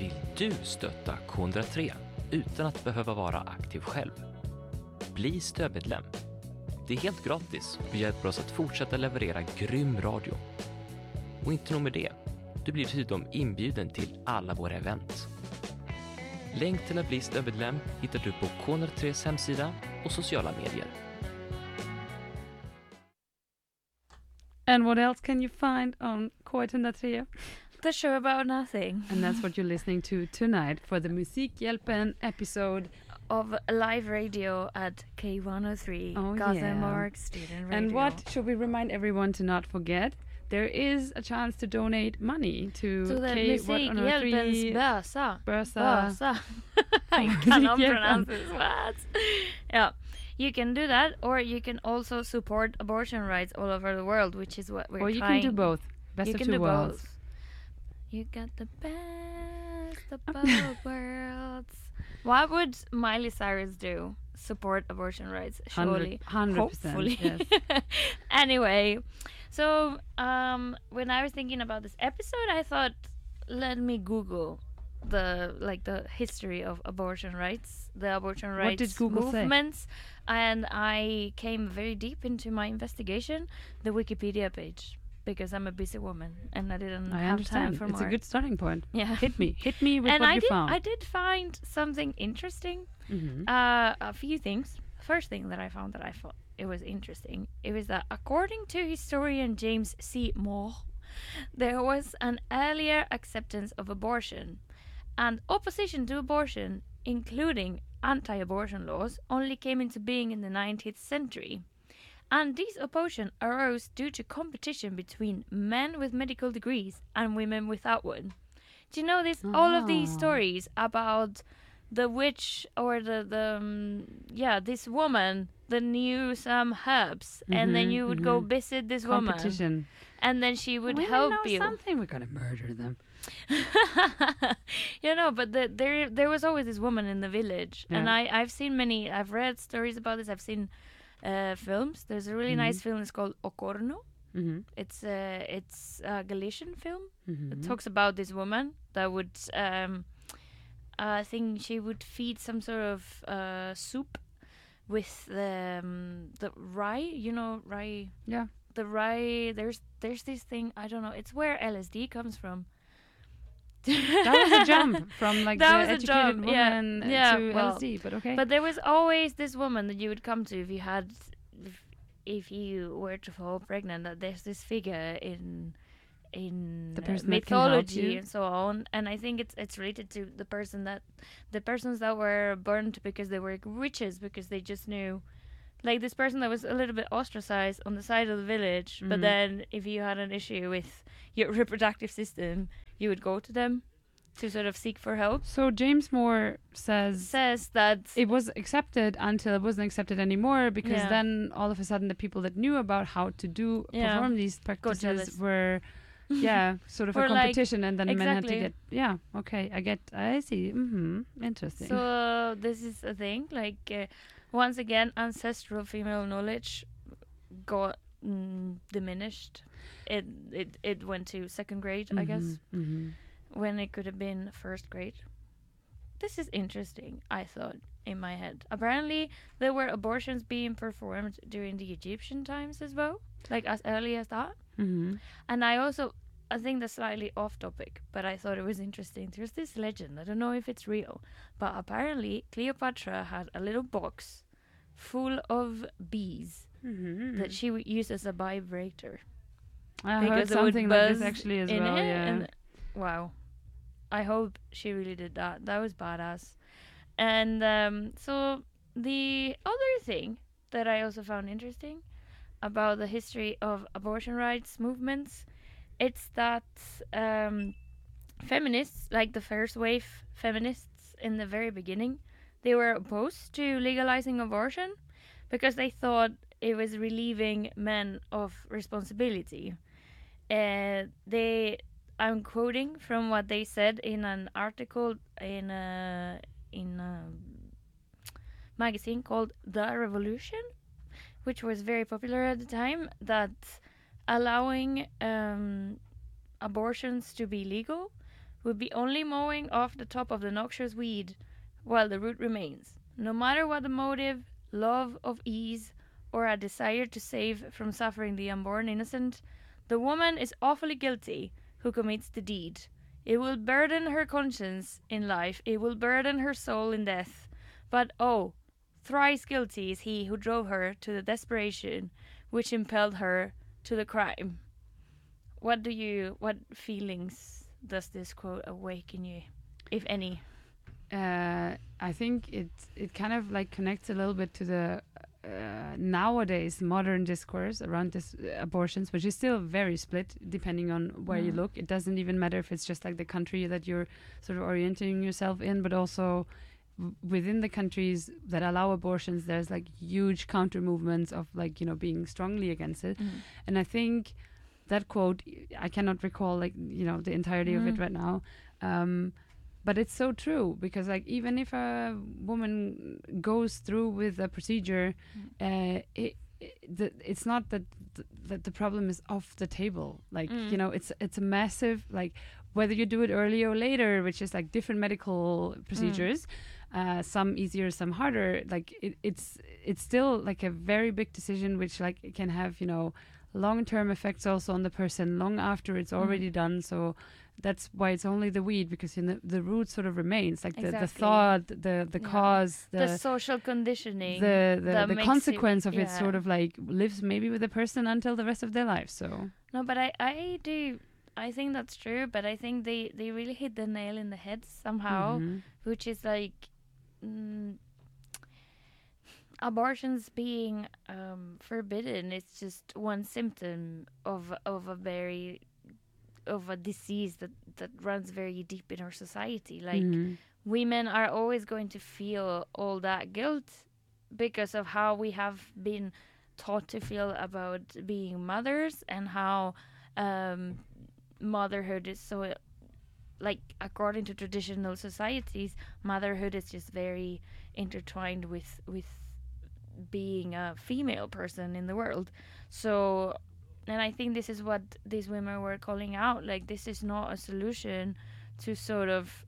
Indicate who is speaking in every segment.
Speaker 1: vill du stötta K103 utan att behöva vara aktiv själv? Bli stödmedlem. Det är helt gratis och hjälper oss att fortsätta leverera grym radio. Och inte nog med det, du blir dessutom inbjuden till alla våra event. Länk till att bli stödmedlem hittar du på K103s hemsida och sociala medier.
Speaker 2: And what else can you find on K103?
Speaker 3: The show about nothing.
Speaker 2: And that's what you're listening to tonight for the Musikhjälpen episode
Speaker 3: of live radio at K103, Gothenburg Student Radio.
Speaker 2: And what should we remind everyone to not forget? There is a chance to donate money to
Speaker 3: the
Speaker 2: Musikhjälpens
Speaker 3: Bösa. I cannot pronounce this word. Yeah. You can do that, or you can also support abortion rights all over the world, which is what we're trying.
Speaker 2: Or you can do both. Best of two worlds.
Speaker 3: Both. You got the best of both worlds. What would Miley Cyrus do? Support abortion rights, surely.
Speaker 2: 100%.
Speaker 3: Hopefully.
Speaker 2: Yes.
Speaker 3: Anyway, so when I was thinking about this episode, I thought, let me Google the history of abortion rights, the abortion rights
Speaker 2: what did Google
Speaker 3: movements,
Speaker 2: say?
Speaker 3: And I came very deep into my investigation, the Wikipedia page, because I'm a busy woman and I didn't have time for more.
Speaker 2: It's a good starting point.
Speaker 3: Yeah.
Speaker 2: Hit me with
Speaker 3: and
Speaker 2: what you found.
Speaker 3: I did find something interesting.
Speaker 2: Mm-hmm.
Speaker 3: A few things. First thing that I found that I thought it was interesting, it was that according to historian James C. Moore, there was an earlier acceptance of abortion, and opposition to abortion, including anti-abortion laws, only came into being in the 19th century. And this opposition arose due to competition between men with medical degrees and women without one. Do you know this? All of these stories about the witch or this woman that knew some herbs, and then you would go visit this woman, and then she would help you.
Speaker 2: Something, we're gonna murder them.
Speaker 3: But there was always this woman in the village, and I've read stories about this. I've seen films. There's a really nice film. It's called Ocorno.
Speaker 2: Mm-hmm.
Speaker 3: It's a Galician film.
Speaker 2: Mm-hmm.
Speaker 3: It talks about this woman that would I think she would feed some sort of soup with the rye. Rye.
Speaker 2: Yeah.
Speaker 3: The rye. There's this thing. I don't know. It's where LSD comes from.
Speaker 2: That was a jump from the educated woman to LSD, but okay.
Speaker 3: But there was always this woman that you would come to if you were to fall pregnant. That there's this figure in
Speaker 2: the
Speaker 3: mythology and so on, and I think it's related to the persons that were burned because they were witches, because they just knew, like this person that was a little bit ostracized on the side of the village, but then if you had an issue with your reproductive system, you would go to them to sort of seek for help.
Speaker 2: So James Moore says that it was accepted until it wasn't accepted anymore, because then all of a sudden the people that knew about how to perform these practices were sort of a competition, and then men had to get I see. Interesting.
Speaker 3: So this is a thing, once again, ancestral female knowledge got diminished. It went to second grade, I guess, when it could have been first grade. This is interesting, I thought, in my head. Apparently, there were abortions being performed during the Egyptian times as well, as early as that.
Speaker 2: Mm-hmm.
Speaker 3: And I think that's slightly off topic, but I thought it was interesting. There's this legend, I don't know if it's real, but apparently Cleopatra had a little box full of bees that she would use as a vibrator.
Speaker 2: I heard something like this actually as well,
Speaker 3: And, wow. I hope she really did that. That was badass. And so the other thing that I also found interesting about the history of abortion rights movements, it's that feminists, like the first wave feminists in the very beginning, they were opposed to legalizing abortion because they thought it was relieving men of responsibility. I'm quoting from what they said in an article in a magazine called The Revolution, which was very popular at the time, that allowing abortions to be legal would be only mowing off the top of the noxious weed while the root remains. No matter what the motive, love of ease, or a desire to save from suffering the unborn innocent, the woman is awfully guilty who commits the deed. It will burden her conscience in life, it will burden her soul in death. But oh, thrice guilty is he who drove her to the desperation which impelled her to the crime. What feelings does this quote awaken you, if any?
Speaker 2: I think it kind of like connects a little bit to the nowadays modern discourse around this abortions, which is still very split depending on where you look. It doesn't even matter if it's just like the country that you're sort of orienting yourself in, but also within the countries that allow abortions, there's like huge counter movements of like, you know, being strongly against it. And I think that quote, I cannot recall like, you know, the entirety of it right now, but it's so true, because like even if a woman goes through with a procedure, it's not that the problem is off the table. Like, you know, it's a massive, like, whether you do it early or later, which is like different medical procedures, some easier, some harder, like it's still like a very big decision, which like can have, you know, long-term effects also on the person long after it's already done. So that's why it's only the weed, because the root sort of remains, like the thought, the cause,
Speaker 3: the social conditioning,
Speaker 2: the consequence of it sort of like lives maybe with the person until the rest of their life. So
Speaker 3: no, but I think that's true, but I think they really hit the nail in the head somehow, which is like abortions being forbidden. It's just one symptom of a disease that runs very deep in our society. Like women are always going to feel all that guilt because of how we have been taught to feel about being mothers, and how motherhood is so, like, according to traditional societies, motherhood is just very intertwined with being a female person in the world. So, and I think this is what these women were calling out, like, this is not a solution to sort of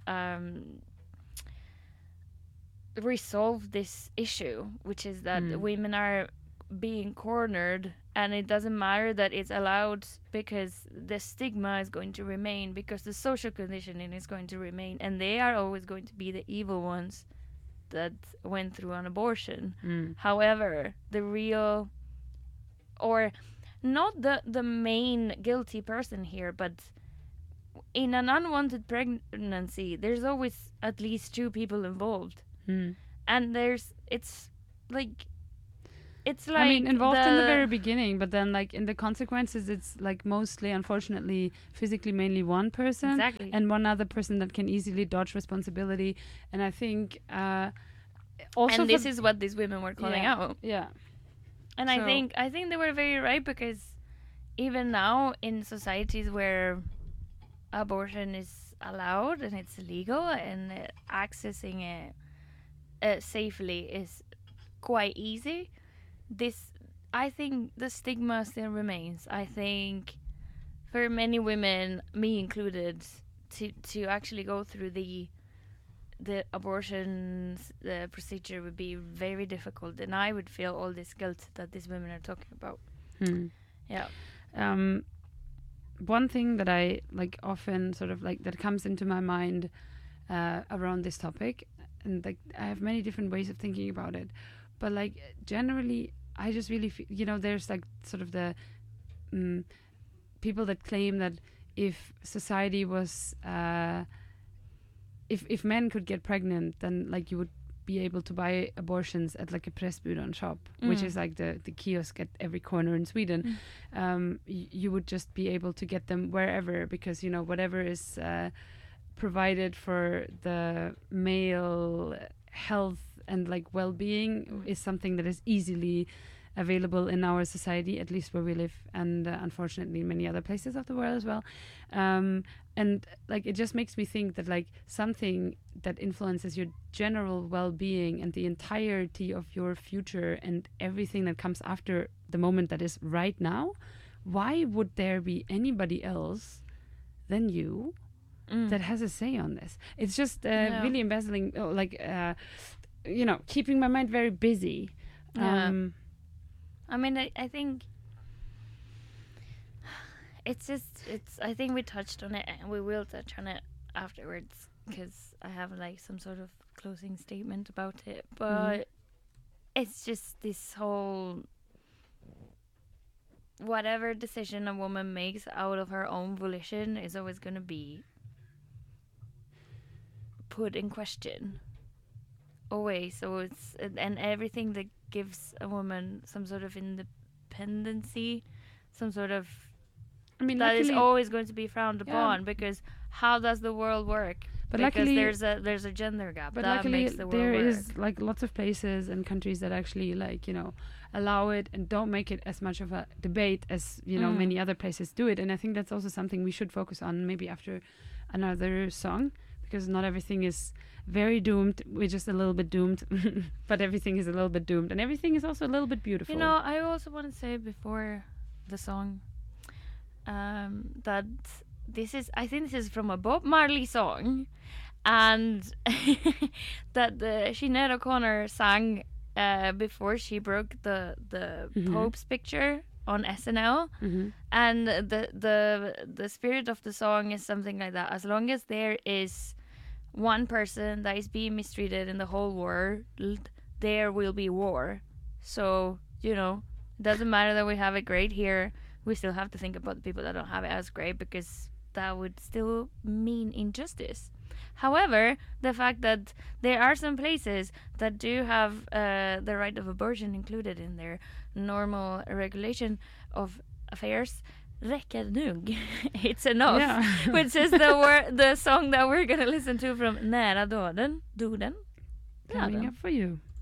Speaker 3: resolve this issue, which is that women are being cornered, and it doesn't matter that it's allowed, because the stigma is going to remain, because the social conditioning is going to remain, and they are always going to be the evil ones that went through an abortion. However, the real, or not the main guilty person here, but in an unwanted pregnancy, there's always at least two people involved. And it's like I mean,
Speaker 2: involved in the very beginning, but then like in the consequences, it's like mostly, unfortunately, physically mainly one person, and one other person that can easily dodge responsibility. And I think also,
Speaker 3: and this is what these women were calling out.
Speaker 2: Yeah.
Speaker 3: And so, I think they were very right, because even now in societies where abortion is allowed and it's legal, and accessing it safely is quite easy, I think the stigma still remains. I think for many women, me included, to actually go through the abortions, the procedure would be very difficult, and I would feel all this guilt that these women are talking about. Yeah.
Speaker 2: One thing that I like often sort of like that comes into my mind around this topic, and like I have many different ways of thinking about it, but like generally I just really feel, you know, there's like sort of the people that claim that if society was if men could get pregnant, then like you would be able to buy abortions at like a Pressbyrån shop, which is like the kiosk at every corner in Sweden. You would just be able to get them wherever, because, you know, whatever is provided for the male health and like well-being is something that is easily available in our society, at least where we live, and unfortunately in many other places of the world as well. And like it just makes me think that like something that influences your general well-being and the entirety of your future and everything that comes after the moment that is right now, why would there be anybody else than you that has a say on this. It's just really embezzling, keeping my mind very busy.
Speaker 3: I mean, I think I think we touched on it, and we will touch on it afterwards, because I have like some sort of closing statement about it. But it's just this whole, whatever decision a woman makes out of her own volition is always going to be put in question. Always. So it's, and everything that gives a woman some sort of independency, some sort of, that is always going to be frowned upon, because how does the world work?
Speaker 2: But
Speaker 3: because
Speaker 2: luckily,
Speaker 3: there's a gender gap.
Speaker 2: But
Speaker 3: that
Speaker 2: luckily,
Speaker 3: makes the world
Speaker 2: there
Speaker 3: work.
Speaker 2: is like lots of places and countries that actually allow it and don't make it as much of a debate as many other places do it. And I think that's also something we should focus on maybe after another song, because not everything is very doomed. We're just a little bit doomed, but everything is a little bit doomed, and everything is also a little bit beautiful.
Speaker 3: I also want to say before the song that I think this is from a Bob Marley song, and that Sinead O'Connor sang before she broke the Pope's picture on SNL, and the spirit of the song is something like that: as long as there is one person that is being mistreated in the whole world, there will be war. So it doesn't matter that we have it great here. We still have to think about the people that don't have it as great, because that would still mean injustice. However, the fact that there are some places that do have the right of abortion included in their normal regulation of affairs, räcker nog. It's enough. Yeah. Which is the song that we're going to listen to from Nära döden.
Speaker 2: Coming up for you.